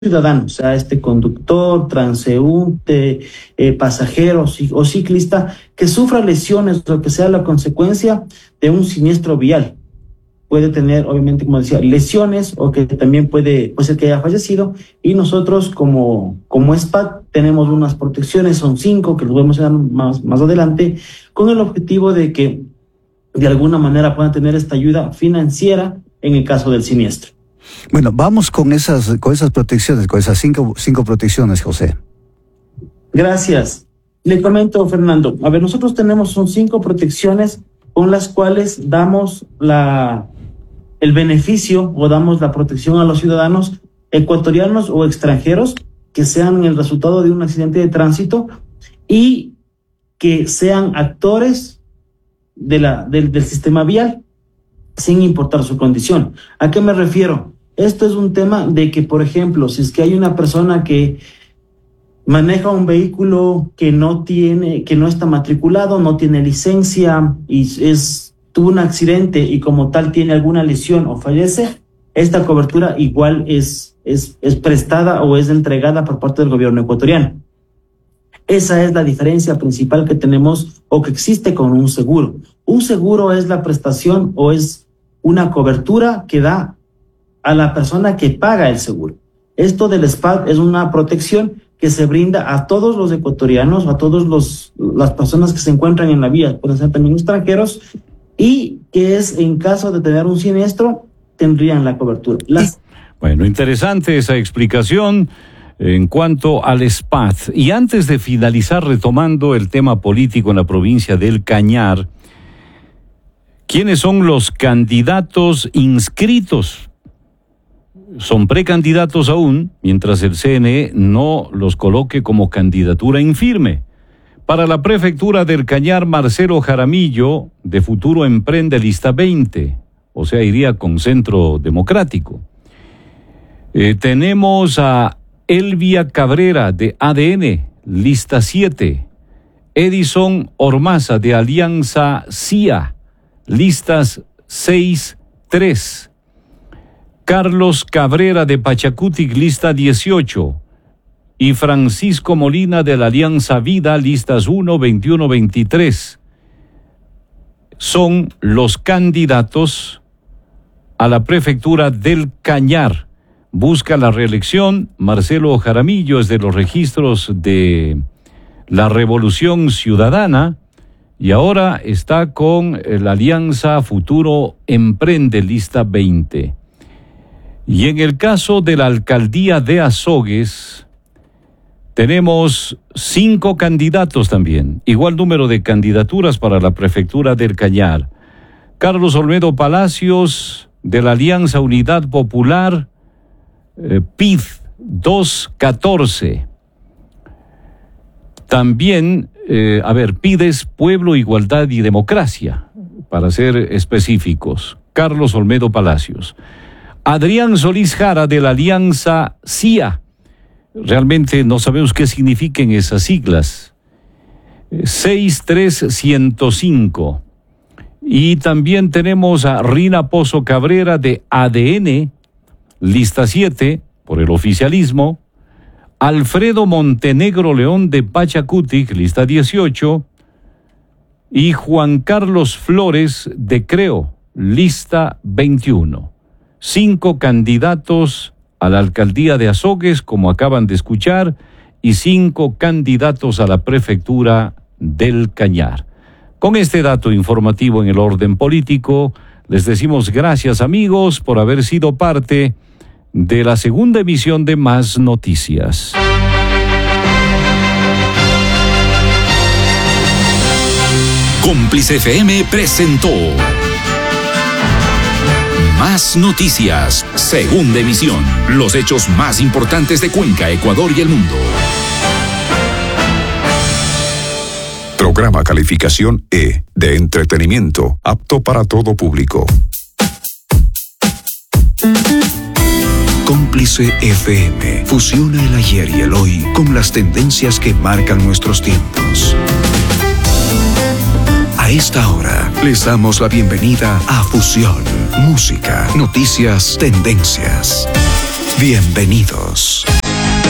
ciudadano, sea conductor, transeúnte, pasajero o ciclista, que sufra lesiones o que sea la consecuencia de un siniestro vial. Puede tener, obviamente, como decía, lesiones o que también puede ser que haya fallecido. Y nosotros, como SPAT, tenemos unas protecciones, son 5, que los vamos a dar más adelante, con el objetivo de que de alguna manera puedan tener esta ayuda financiera en el caso del siniestro. Bueno, vamos con esas protecciones, con esas cinco protecciones, José. Gracias. Le comento, Fernando. A ver, nosotros son 5 protecciones con las cuales damos el beneficio o damos la protección a los ciudadanos ecuatorianos o extranjeros que sean el resultado de un accidente de tránsito y que sean actores del sistema vial, sin importar su condición. ¿A qué me refiero? Esto es un tema de que, por ejemplo, si es que hay una persona que maneja un vehículo que no está matriculado, no tiene licencia y tuvo un accidente y como tal tiene alguna lesión o fallece, esta cobertura igual es prestada o es entregada por parte del gobierno ecuatoriano. Esa es la diferencia principal que tenemos o que existe con un seguro. Un seguro es la prestación o es una cobertura que da a la persona que paga el seguro. Esto del SPAT es una protección que se brinda a todos los ecuatorianos, a todas las personas que se encuentran en la vía, pueden ser también extranjeros, y que es en caso de tener un siniestro, tendrían la cobertura. Bueno, interesante esa explicación en cuanto al SPAT. Y antes de finalizar, retomando el tema político en la provincia del Cañar, ¿quiénes son los candidatos inscritos? Son precandidatos aún, mientras el CNE no los coloque como candidatura infirme. Para la prefectura del Cañar, Marcelo Jaramillo, de Futuro Emprende, lista 20, o sea, iría con Centro Democrático. Tenemos a Elvia Cabrera, de ADN, lista 7. Edison Ormaza, de Alianza CIA, listas 6-3. Carlos Cabrera, de Pachacutic, lista 18. Y Francisco Molina, de la Alianza Vida, listas 1, 21, 23. Son los candidatos a la prefectura del Cañar. Busca la reelección. Marcelo Jaramillo es de los registros de la Revolución Ciudadana y ahora está con la Alianza Futuro Emprende, lista 20. Y en el caso de la alcaldía de Azogues, tenemos 5 candidatos también, igual número de candidaturas para la prefectura del Cañar. Carlos Olmedo Palacios, de la Alianza Unidad Popular, PID 214. También, PID es Pueblo, Igualdad y Democracia, para ser específicos. Carlos Olmedo Palacios. Adrián Solís Jara, de la Alianza CIA. Realmente no sabemos qué significan esas siglas. 63105. Y también tenemos a Rina Pozo Cabrera, de ADN, lista 7, por el oficialismo. Alfredo Montenegro León, de Pachacutic, lista 18. Y Juan Carlos Flores, de Creo, lista 21. 5 candidatos a la alcaldía de Azogues, como acaban de escuchar, y 5 candidatos a la prefectura del Cañar. Con este dato informativo en el orden político, les decimos gracias, amigos, por haber sido parte de la segunda emisión de Más Noticias. Cómplice FM presentó Más Noticias, segunda emisión. Los hechos más importantes de Cuenca, Ecuador y el mundo. Programa calificación E, de entretenimiento, apto para todo público. Cómplice FM fusiona el ayer y el hoy con las tendencias que marcan nuestros tiempos. A esta hora les damos la bienvenida a Fusión, música, noticias, tendencias. Bienvenidos.